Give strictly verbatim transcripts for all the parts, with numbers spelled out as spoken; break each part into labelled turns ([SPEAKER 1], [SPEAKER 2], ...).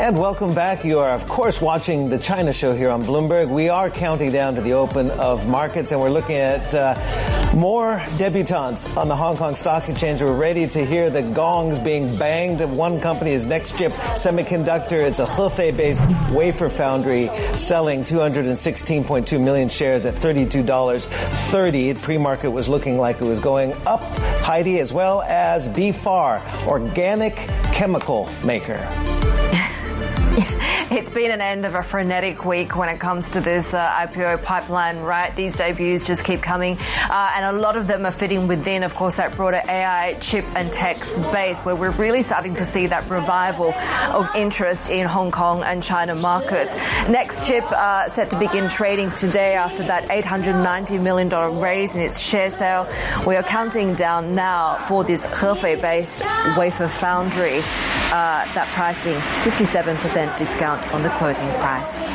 [SPEAKER 1] And welcome back. You are, of course, watching the China Show here on Bloomberg. We are counting down to the open of markets, and we're looking at uh, more debutantes on the Hong Kong Stock Exchange. We're ready to hear the gongs being banged. One company is Nextchip Semiconductor. It's a Hefei-based wafer foundry selling two hundred sixteen point two million shares at thirty-two dollars and thirty cents. Pre-market was looking like it was going up. Heidi, as well as B F A R, organic chemical maker.
[SPEAKER 2] It's been an end of a frenetic week when it comes to this uh, I P O pipeline, right? These debuts just keep coming, uh, and a lot of them are fitting within, of course, that broader A I chip and tech space, where we're really starting to see that revival of interest in Hong Kong and China markets. Nextchip uh, set to begin trading today after that eight hundred ninety million dollars raise in its share sale. We are counting down now for this Hefei-based wafer foundry. Uh, that pricing, fifty-seven percent discount on the closing price.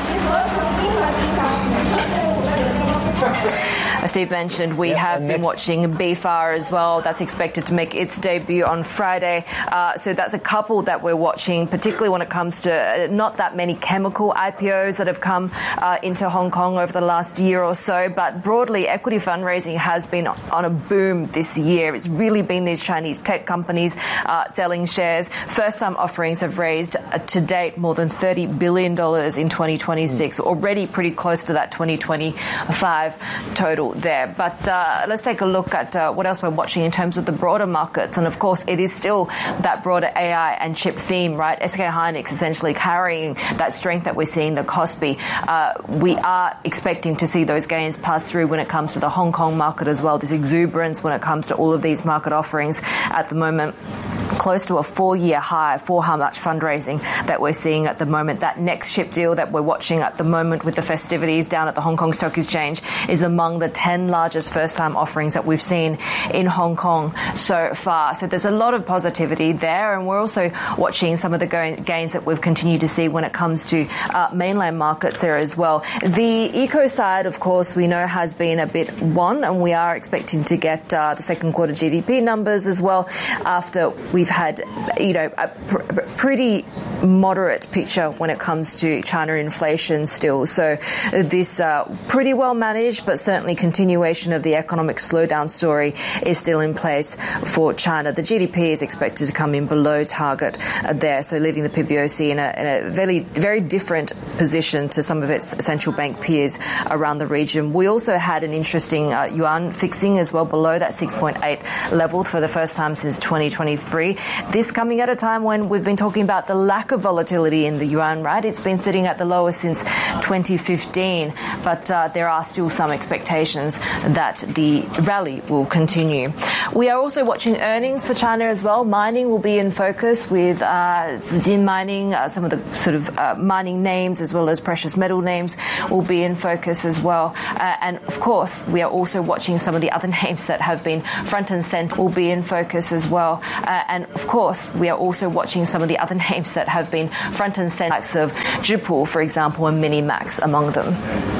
[SPEAKER 2] As Steve mentioned, we yeah, have been watching B F A R as well. That's expected to make its debut on Friday. Uh, so that's a couple that we're watching, particularly when it comes to uh, not that many chemical I P Os that have come uh, into Hong Kong over the last year or so. But broadly, equity fundraising has been on a boom this year. It's really been these Chinese tech companies uh, selling shares. First-time offerings have raised uh, to date more than thirty billion dollars in twenty twenty-six, mm. already pretty close to that twenty twenty-five total there. But uh, let's take a look at uh, what else we're watching in terms of the broader markets. And of course, it is still that broader A I and chip theme, right? S K Hynix essentially carrying that strength that we're seeing, the Kospi. Uh, we are expecting to see those gains pass through when it comes to the Hong Kong market as well. This exuberance when it comes to all of these market offerings at the moment. Close to a four-year high for how much fundraising that we're seeing at the moment. That Nextchip deal that we're watching at the moment with the festivities down at the Hong Kong Stock Exchange is among the ten largest first-time offerings that we've seen in Hong Kong so far. So there's a lot of positivity there, and we're also watching some of the go- gains that we've continued to see when it comes to uh, mainland markets there as well. The eco side, of course, we know has been a bit one, and we are expecting to get uh, the second quarter G D P numbers as well after we've had, you know, a pr- pretty moderate picture when it comes to China inflation still. So this uh, pretty well managed, but certainly continuation of the economic slowdown story is still in place for China. The G D P is expected to come in below target uh, there, so leaving the P B O C in a, in a very, very different position to some of its central bank peers around the region. We also had an interesting uh, yuan fixing as well below that six point eight level for the first time since twenty twenty-three. This coming at a time when we've been talking about the lack of volatility in the yuan, right? It's been sitting at the lowest since twenty fifteen, but uh, there are still some expectations that the rally will continue. We are also watching earnings for China as well. Mining will be in focus with uh, Zijin Mining, uh, some of the sort of uh, mining names as well as precious metal names will be in focus as well. Uh, and of course, we are also watching some of the other names that have been front and center will be in focus as well. Uh, and of course, we are also watching some of the other names that have been front and center, like of Zhipu, for example, and Minimax among them.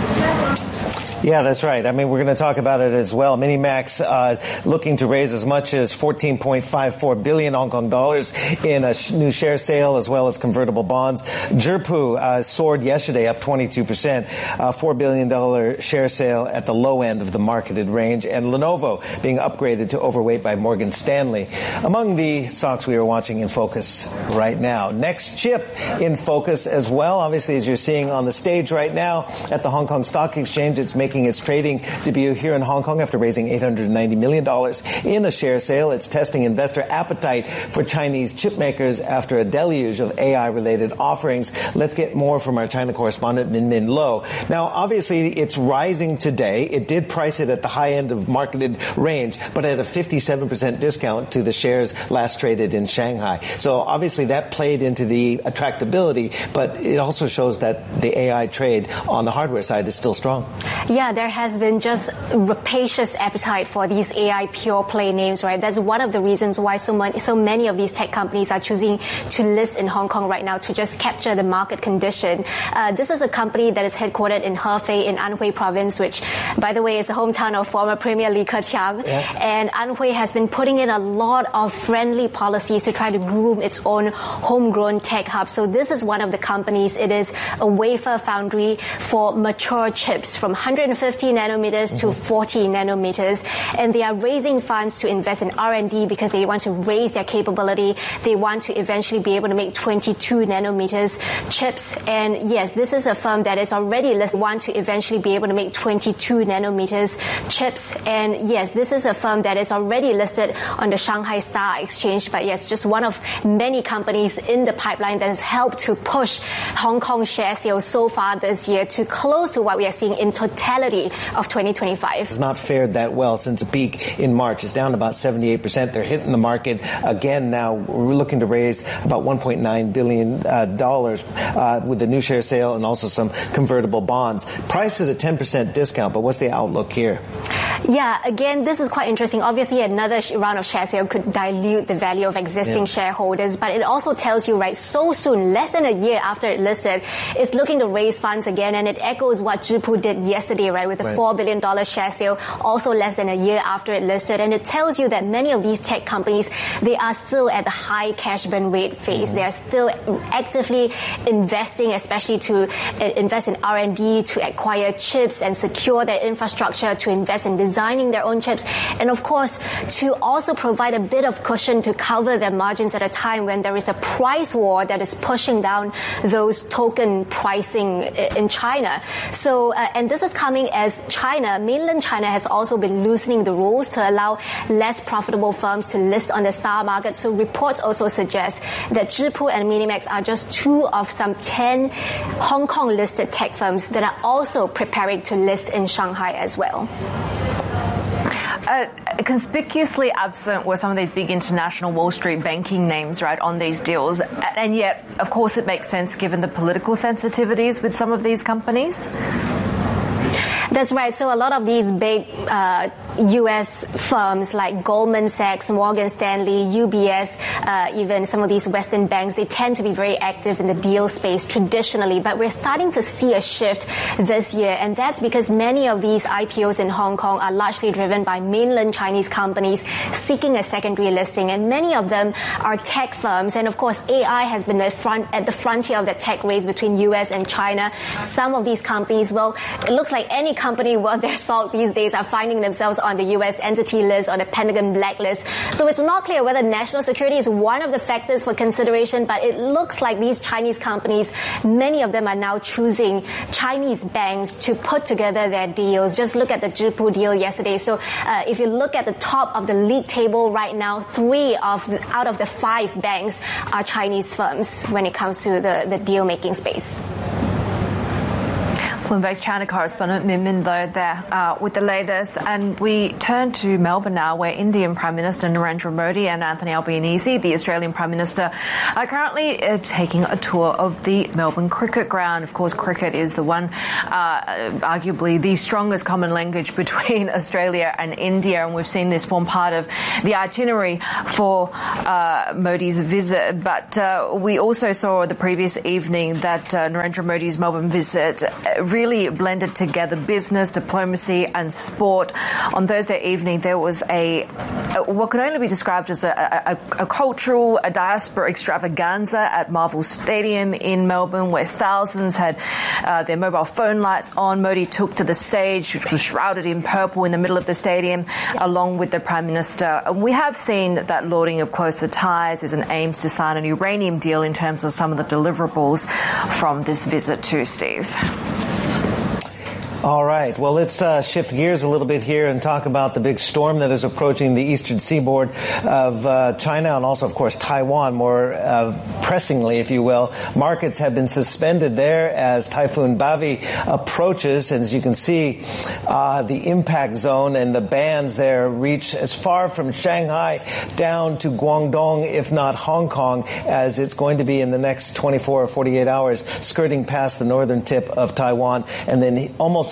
[SPEAKER 1] Yeah, that's right. I mean, we're going to talk about it as well. Minimax uh, looking to raise as much as fourteen point five four billion Hong Kong dollars in a sh- new share sale as well as convertible bonds. Zhipu uh, soared yesterday, up twenty-two percent, uh, four billion dollars share sale at the low end of the marketed range. And Lenovo being upgraded to overweight by Morgan Stanley. Among the stocks we are watching in focus right now. Nextchip in focus as well. Obviously, as you're seeing on the stage right now at the Hong Kong Stock Exchange, it's making its trading debut here in Hong Kong after raising eight hundred ninety million dollars in a share sale. It's testing investor appetite for Chinese chip makers after a deluge of A I-related offerings. Let's get more from our China correspondent, Min Min Lo. Now, obviously, it's rising today. It did price it at the high end of marketed range, but at a fifty-seven percent discount to the shares last traded in Shanghai. So obviously, that played into the attractability, but it also shows that the A I trade on the hardware side is still strong.
[SPEAKER 3] Yeah, there has been just rapacious appetite for these A I pure play names, right? That's one of the reasons why so many, so many of these tech companies are choosing to list in Hong Kong right now to just capture the market condition. Uh, this is a company that is headquartered in Hefei in Anhui province, which, by the way, is the hometown of former Premier Li Keqiang. Yeah. And Anhui has been putting in a lot of friendly policies to try to groom its own homegrown tech hub. So this is one of the companies. It is a wafer foundry for mature chips from one hundred fifty nanometers mm-hmm. to forty nanometers. And they are raising funds to invest in R and D because they want to raise their capability. They want to eventually be able to make twenty-two nanometers chips. And yes, this is a firm that is already listed, want to eventually be able to make twenty-two nanometers chips. And yes, this is a firm that is already listed on the Shanghai Star Exchange. But yes, just one of many companies in the pipeline that has helped to push Hong Kong share sales so far this year to close to what we are seeing in totality of twenty twenty-five.
[SPEAKER 1] It's not fared that well since a peak in March. It's down about seventy-eight percent. They're hitting the market again now. We're looking to raise about one point nine billion dollars uh, with the new share sale and also some convertible bonds. Priced at a ten percent discount, but what's the outlook here?
[SPEAKER 3] Yeah, again, this is quite interesting. Obviously, another round of share sale could dilute the value of existing yeah. shareholders, but it also tells you, right, so soon, less than a year after it listed, it's looking to raise funds again, and it echoes what Zhipu did yesterday, right, with a right. four billion dollars share sale, also less than a year after it listed, and it tells you that many of these tech companies, they are still at the high cash burn rate phase. Mm-hmm. They are still actively investing, especially to invest in R and D, to acquire chips and secure their infrastructure, to invest in designing their own chips, and of course, to also provide a bit of cushion to cover their margins at a time when there is a price war that is pushing down those token pricing in China. So, uh, and this is coming as China, mainland China, has also been loosening the rules to allow less profitable firms to list on the STAR market. So reports also suggest that Zhipu and Minimax are just two of some ten Hong Kong listed tech firms that are also preparing to list in Shanghai as well.
[SPEAKER 2] Uh, conspicuously absent were some of these big international Wall Street banking names, right, on these deals. And yet, of course, it makes sense given the political sensitivities with some of these companies.
[SPEAKER 3] That's right. So a lot of these big uh, U S firms like Goldman Sachs, Morgan Stanley, U B S, uh, even some of these Western banks, they tend to be very active in the deal space traditionally. But we're starting to see a shift this year, and that's because many of these I P Os in Hong Kong are largely driven by mainland Chinese companies seeking a secondary listing, and many of them are tech firms. And of course, A I has been at, front, at the frontier of the tech race between U S and China. Some of these companies, well, it looks like any company worth their salt these days are finding themselves on the U S entity list or the Pentagon blacklist. So it's not clear whether national security is one of the factors for consideration, but it looks like these Chinese companies, many of them are now choosing Chinese banks to put together their deals. Just look at the Zhipu deal yesterday. So uh, if you look at the top of the league table right now, three of the, out of the five banks are Chinese firms when it comes to the, the deal-making space.
[SPEAKER 2] Bloomberg's China correspondent Min Min Lo there uh, with the latest. And we turn to Melbourne now, where Indian Prime Minister Narendra Modi and Anthony Albanese, the Australian Prime Minister, are currently uh, taking a tour of the Melbourne Cricket Ground. Of course, cricket is the one, uh, arguably the strongest common language between Australia and India, and we've seen this form part of the itinerary for uh, Modi's visit. But uh, we also saw the previous evening that uh, Narendra Modi's Melbourne visit really blended together business, diplomacy and sport. On Thursday evening, there was a, a what could only be described as a, a, a cultural, a diaspora extravaganza at Marvel Stadium in Melbourne, where thousands had uh, their mobile phone lights on. Modi took to the stage, which was shrouded in purple in the middle of the stadium, along with the Prime Minister. And we have seen that lauding of closer ties as an aims to sign a uranium deal in terms of some of the deliverables from this visit too, Steve.
[SPEAKER 1] All right. Well, let's uh, shift gears a little bit here and talk about the big storm that is approaching the eastern seaboard of uh, China and also, of course, Taiwan, more uh, pressingly, if you will. Markets have been suspended there as Typhoon Bavi approaches. And as you can see, uh, the impact zone and the bands there reach as far from Shanghai down to Guangdong, if not Hong Kong, as it's going to be in the next twenty-four or forty-eight hours, skirting past the northern tip of Taiwan and then almost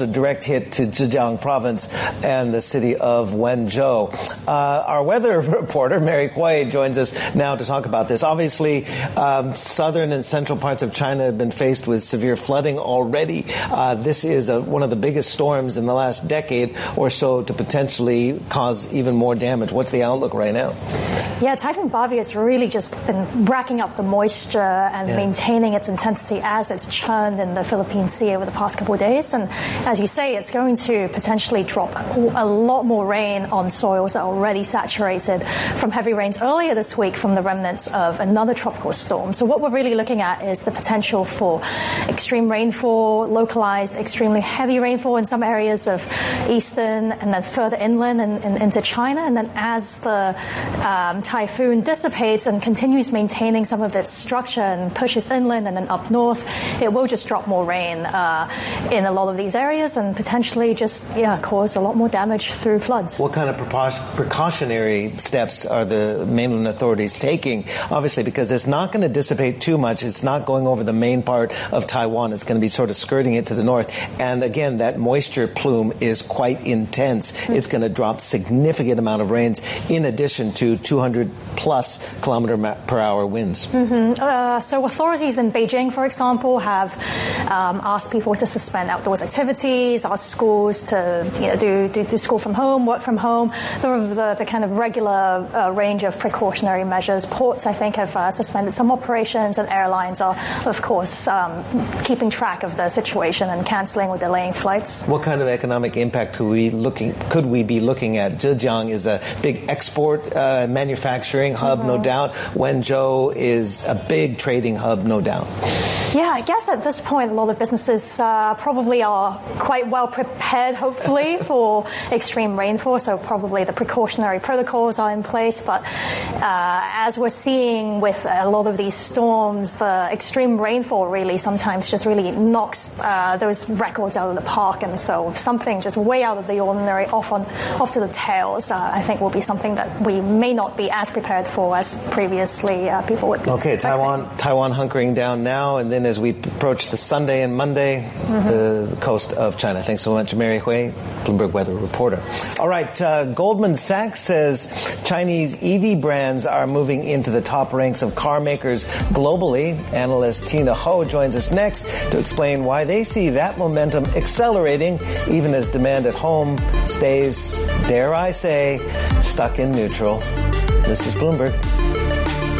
[SPEAKER 1] a direct hit to Zhejiang province and the city of Wenzhou. Uh, our weather reporter, Mary Hui, joins us now to talk about this. Obviously, um, southern and central parts of China have been faced with severe flooding already. Uh, this is a, one of the biggest storms in the last decade or so to potentially cause even more damage. What's the outlook right now?
[SPEAKER 4] Yeah, Typhoon Barbie has really just been racking up the moisture and yeah. maintaining its intensity as it's churned in the Philippine Sea over the past couple of days. And as you say, it's going to potentially drop a lot more rain on soils that are already saturated from heavy rains earlier this week from the remnants of another tropical storm. So what we're really looking at is the potential for extreme rainfall, localized extremely heavy rainfall in some areas of eastern and then further inland and, and into China. And then as the um, typhoon dissipates and continues maintaining some of its structure and pushes inland and then up north, it will just drop more rain uh, in a lot of these areas and potentially just yeah cause a lot more damage through floods.
[SPEAKER 1] What kind of precautionary steps are the mainland authorities taking? Obviously, because it's not going to dissipate too much. It's not going over the main part of Taiwan. It's going to be sort of skirting it to the north. And again, that moisture plume is quite intense. Mm-hmm. It's going to drop significant amount of rains in addition to two hundred plus kilometer per hour winds.
[SPEAKER 4] Mm-hmm. Uh, so authorities in Beijing, for example, have um, asked people to suspend outdoors activities, asked schools to you know, do, do, do school from home, work from home, the, the, the kind of regular uh, range of precautionary measures. Ports, I think, have uh, suspended some operations, and airlines are, of course, um, keeping track of the situation and canceling or delaying flights.
[SPEAKER 1] What kind of economic impact could we looking could we be looking at? Zhejiang is a big export uh, manufacturing hub, mm-hmm. no doubt. Wenzhou is a big trading hub, no doubt.
[SPEAKER 4] Yeah, I guess at this point, a lot of businesses uh, probably are quite well prepared, hopefully, for extreme rainfall. So probably the precautionary protocols are in place. But uh, as we're seeing with a lot of these storms, the extreme rainfall really sometimes just really knocks uh, those records out of the park. And so something just way out of the ordinary, off on off to the tails, uh, I think will be something that we may not be as prepared for as previously uh, people would be
[SPEAKER 1] Okay,
[SPEAKER 4] expecting.
[SPEAKER 1] Taiwan, Taiwan hunkering down now, and then as we approach the Sunday and Monday, mm-hmm. the, the coast of China. Thanks so much, Mary Hui, Bloomberg weather reporter. All right, uh, Goldman Sachs says Chinese E V brands are moving into the top ranks of car makers globally. Analyst Tina Ho joins us next to explain why they see that momentum accelerating, even as demand at home stays, dare I say, stuck in neutral. This is Bloomberg.